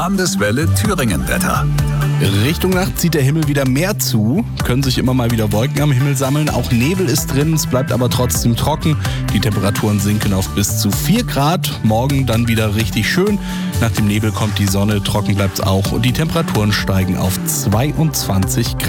Landeswelle Thüringen-Wetter. Richtung Nacht zieht der Himmel wieder mehr zu, können sich immer mal wieder Wolken am Himmel sammeln, auch Nebel ist drin, es bleibt aber trotzdem trocken. Die Temperaturen sinken auf bis zu 4 Grad, morgen dann wieder richtig schön. Nach dem Nebel kommt die Sonne, trocken bleibt es auch und die Temperaturen steigen auf 22 Grad.